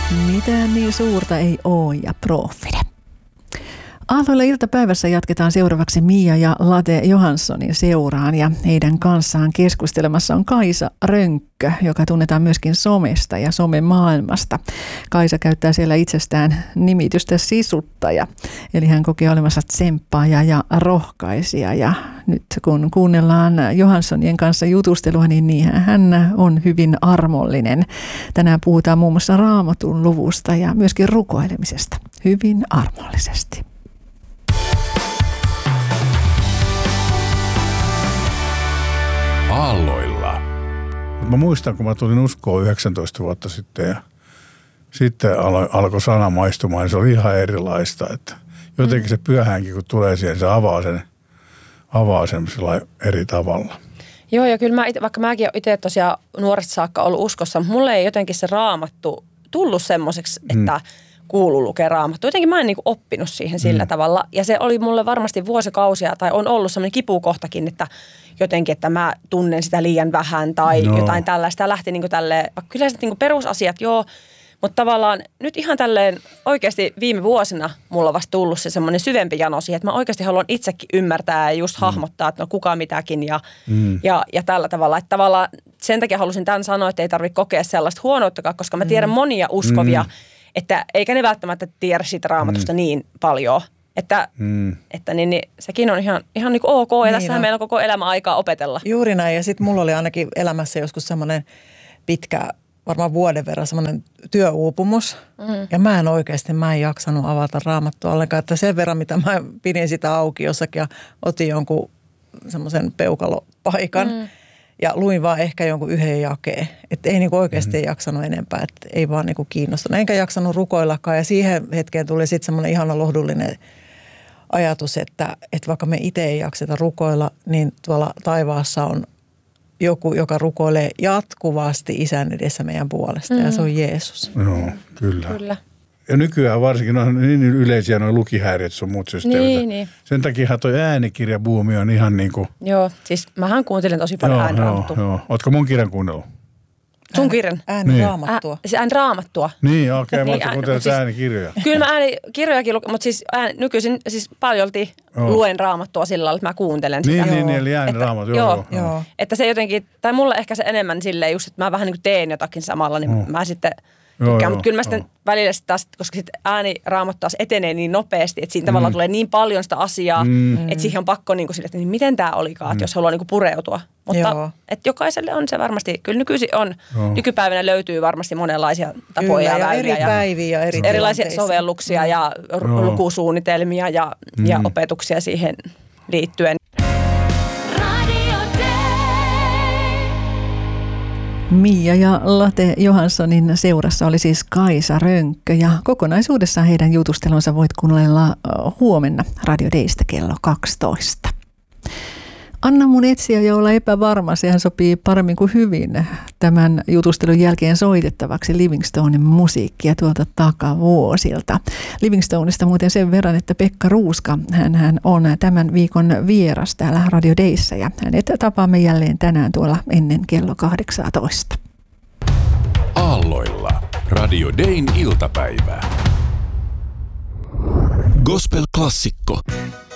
Mitään niin suurta ei oo ja Profide. Aalloilla iltapäivässä jatketaan seuraavaksi Mia ja Late Johanssonin seuraan ja heidän kanssaan keskustelemassa on Kaisa Rönkkö, joka tunnetaan myöskin somesta ja somemaailmasta. Kaisa käyttää siellä itsestään nimitystä sisuttaja, eli hän kokee olemassa tsemppaaja ja rohkaisija. Ja nyt kun kuunnellaan Johanssonien kanssa jutustelua, niin hän on hyvin armollinen. Tänään puhutaan muun muassa Raamatun luvusta ja myöskin rukoilemisesta hyvin armollisesti. Aalloilla. Mä muistan, kun mä tulin uskoon 19 vuotta sitten ja sitten alkoi sana maistumaan, niin se oli ihan erilaista. Että jotenkin se pyhänkin, kun tulee siihen, se avaa sen eri tavalla. Joo, ja kyllä vaikka mäkin olen itse tosiaan nuoresta saakka ollut uskossa, mutta mulle ei jotenkin se Raamattu tullut semmoiseksi, että kuuluu lukea Raamattu. Jotenkin mä en niinku oppinut siihen sillä tavalla. Ja se oli mulle varmasti vuosikausia, tai on ollut semmoinen kipukohtakin, että jotenkin, että mä tunnen sitä liian vähän tai jotain tällaista. Ja lähti niinku tälleen, kyllä sitten niinku perusasiat, joo, mutta tavallaan nyt ihan tälleen oikeasti viime vuosina mulla on vasta tullut se semmoinen syvempi jano siihen, että mä oikeasti haluan itsekin ymmärtää ja just hahmottaa, että no kuka mitäkin ja tällä tavalla. Että tavallaan sen takia halusin tämän sanoa, että ei tarvitse kokea sellaista huonouttakaan, koska mä tiedän monia uskovia, että eikä ne välttämättä tiedä siitä Raamatusta niin paljon. Että niin sekin on ihan niin kuin ok, ja tässähän meillä on koko elämä aikaa opetella. Juuri näin, ja sitten mulla oli ainakin elämässä joskus semmoinen pitkä, varmaan vuoden verran semmoinen työuupumus. Ja mä en jaksanut avata Raamattua ollenkaan, että sen verran, mitä mä pidin sitä auki jossakin ja otin jonkun semmoisen peukalopaikan. Ja luin vaan ehkä jonkun yhden jakeen. Että ei niinku oikeasti jaksanut enempää, että ei vaan niinku kiinnostunut. Enkä jaksanut rukoillakaan, ja siihen hetkeen tuli sitten semmoinen ihana lohdullinen ajatus, että vaikka me itse ei jakseta rukoilla, niin tuolla taivaassa on joku, joka rukoilee jatkuvasti Isän edessä meidän puolesta, ja se on Jeesus. Joo, kyllä. Ja nykyään varsinkin on niin yleisiä nuo lukihäiriöt sun muut systeemit. Niin. Sen takia toi äänikirjabuumi on ihan niin kuin... Joo, siis mähän kuuntelen tosi paljon ääniraamattua. Joo. Ootko mun kirjan kuunnellut? Sun kirjan? Ääniraamattua. Ääniraamattua. Niin, okei. Mä ootko kuuntelemaan äänikirjoja? Kyllä mä äänikirjojakin, mutta siis nykyisin siis paljolti luen Raamattua sillä lailla, että mä kuuntelen sitä. Niin, eli ääniraamattua. Joo. Että se jotenkin, tai mulle ehkä se enemmän silleen just, että mä vähän niin kuin teen jotakin samalla, niin mä sitten... Mutta kyllä mä sitten välillä taas, koska sitten ääniraamattu taas etenee niin nopeasti, että siinä tavallaan tulee niin paljon sitä asiaa, että siihen on pakko niin kuin sille, että niin miten tämä olikaan, että jos haluaa niin kuin pureutua. Mutta että jokaiselle on se varmasti, kyllä nykyisin on, nykypäivänä löytyy varmasti monenlaisia tapoja ja eri päiviä ja erilaisia sovelluksia ja lukusuunnitelmia ja opetuksia siihen liittyen. Mia ja Late Johanssonin seurassa oli siis Kaisa Rönkkö, ja kokonaisuudessaan heidän jutustelunsa voit kuunnella huomenna Radio Daystä kello 12. Anna mun etsiä ja olla epävarma, sehän sopii paremmin kuin hyvin tämän jutustelun jälkeen soitettavaksi Livingstonen musiikkia tuolta takavuosilta. Livingstoneista muuten sen verran, että Pekka Ruuska, hän on tämän viikon vieras täällä Radio Dayssä, ja hänet tapaamme jälleen tänään tuolla ennen kello 18. Aalloilla Radio Dayn iltapäivää. Gospel-klassikko.